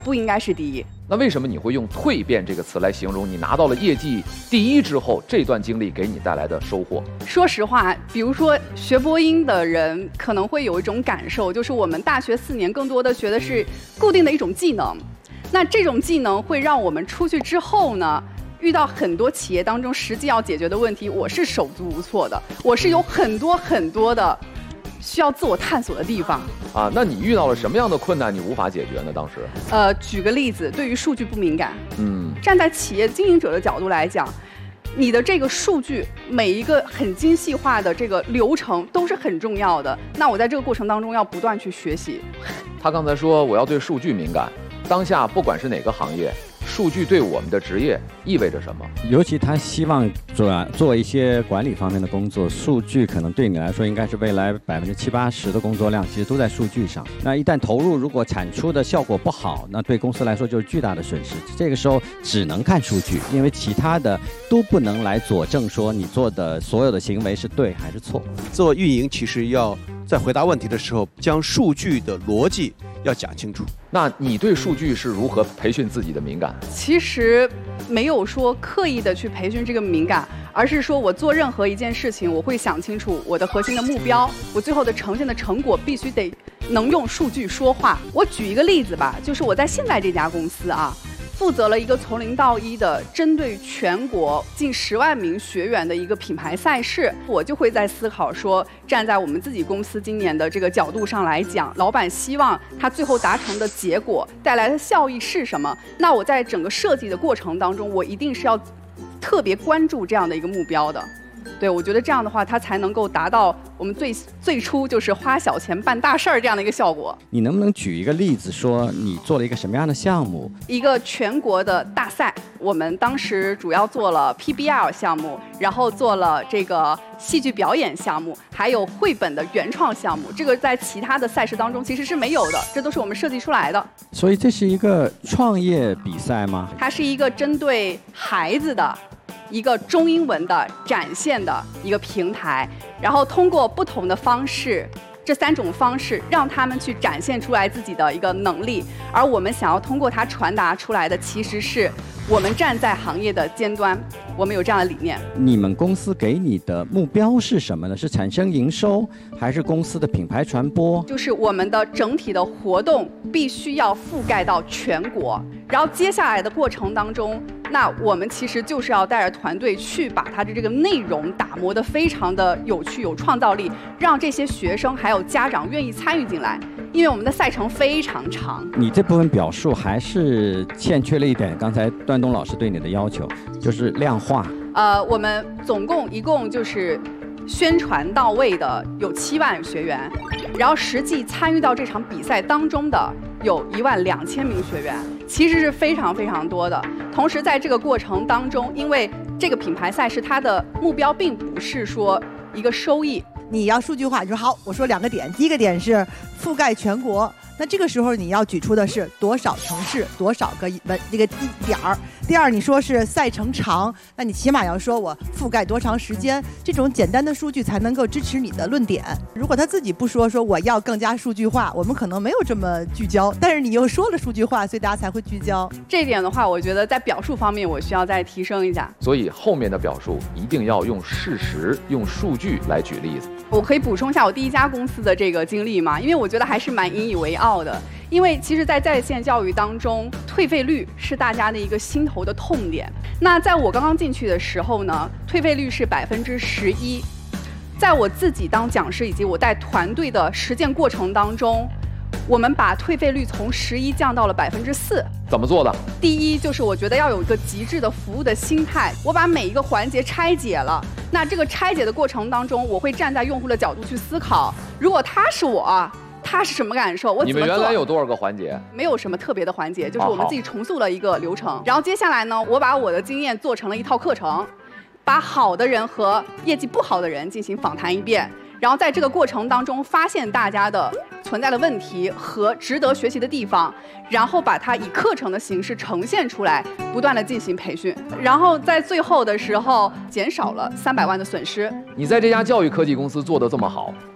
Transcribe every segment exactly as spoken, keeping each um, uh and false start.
不应该是第一。 那为什么你会用蜕变这个词来形容你拿到了业绩第一之后这段经历给你带来的收获？ 说实话，比如说学播音的人可能会有一种感受，就是我们大学四年更多的学的是固定的一种技能，那这种技能会让我们出去之后呢，遇到很多企业当中实际要解决的问题，我是手足无措的，我是有很多很多的需要自我探索的地方啊。那你遇到了什么样的困难你无法解决呢？当时呃，举个例子，对于数据不敏感， 嗯， 站在企业经营者的角度来讲，你的这个数据每一个很精细化的这个流程都是很重要的，那我在这个过程当中要不断去学习。 他刚才说我要对数据敏感，当下不管是哪个行业，数据对我们的职业意味着什么？ 尤其他希望做做一些管理方面的工作，数据可能对你来说应该是未来百分之七八十的工作量，其实都在数据上。那一旦投入，如果产出的效果不好，那对公司来说就是巨大的损失。这个时候只能看数据，因为其他的都不能来佐证说你做的所有的行为是对还是错。 做运营其实要在回答问题的时候，将数据的逻辑要讲清楚。 那你对数据是如何培训自己的敏感？ 其实没有说刻意的去培训这个敏感，而是说我做任何一件事情，我会想清楚我的核心的目标，我最后的呈现的成果必须得能用数据说话。我举一个例子吧，就是我在现在这家公司啊，负责了一个从零到一的针对全国近十万名学员的一个品牌赛事，我就会在思考说，站在我们自己公司今年的这个角度上来讲，老板希望他最后达成的结果带来的效益是什么？那我在整个设计的过程当中，我一定是要特别关注这样的一个目标的。对，我觉得这样的话，它才能够达到我们最最初就是花小钱办大事儿这样的一个效果。 你能不能举一个例子，说你做了一个什么样的项目？ 一个全国的大赛，我们当时主要做了 P B L 项目，然后做了这个戏剧表演项目，还有绘本的原创项目。这个在其他的赛事当中其实是没有的，这都是我们设计出来的。 所以这是一个创业比赛吗？ 它是一个针对孩子的一个中英文的展现的一个平台，然后通过不同的方式，这三种方式让他们去展现出来自己的一个能力，而我们想要通过它传达出来的，其实是我们站在行业的尖端，我们有这样的理念。 你们公司给你的目标是什么呢？是产生营收，还是公司的品牌传播？ 就是我们的整体的活动必须要覆盖到全国，然后接下来的过程当中，那我们其实就是要带着团队去把它的这个内容打磨得非常的有趣、有创造力，让这些学生还有家长愿意参与进来。因为我们的赛程非常长。 你这部分表述还是欠缺了一点刚才段东老师对你的要求，就是量化。 呃，我们总共一共就是宣传到位的有七万学员，然后实际参与到这场比赛当中的有一万两千名学员，其实是非常非常多的。同时在这个过程当中，因为这个品牌赛事它的目标并不是说一个收益， 你要数据化，你说好，我说两个点，第一个点是覆盖全国，那这个时候你要举出的是多少城市，多少个文那个地点儿。第二，你说是赛程长，那你起码要说我覆盖多长时间，这种简单的数据才能够支持你的论点。如果他自己不说说我要更加数据化，我们可能没有这么聚焦，但是你又说了数据化，所以大家才会聚焦。 这一点的话，我觉得在表述方面我需要再提升一下。 所以后面的表述一定要用事实、用数据来举例子。 我可以补充一下我第一家公司的这个经历吗？因为我觉得还是蛮引以为傲的。因为其实在在线教育当中，退费率是大家的一个心头的痛点。那在我刚刚进去的时候呢，退费率是百分之十一。在我自己当讲师以及我带团队的实践过程当中，我们把退费率从十一降到了百分之四。 怎么做的？ 第一就是我觉得要有一个极致的服务的心态，我把每一个环节拆解了。那这个拆解的过程当中，我会站在用户的角度去思考，如果他是我，他是什么感受？我怎么做？ 你们原来有多少个环节？ 没有什么特别的环节，就是我们自己重塑了一个流程。 哦、 然后接下来呢，我把我的经验做成了一套课程，把好的人和业绩不好的人进行访谈一遍，然后在这个过程当中发现大家的存在的问题和值得学习的地方，然后把它以课程的形式呈现出来，不断的进行培训，然后在最后的时候减少了三百万的损失。 你在这家教育科技公司做得这么好，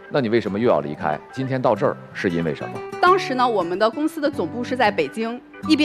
那你为什么又要离开？今天到这儿是因为什么？ 当时呢，我们的公司的总部是在北京，一边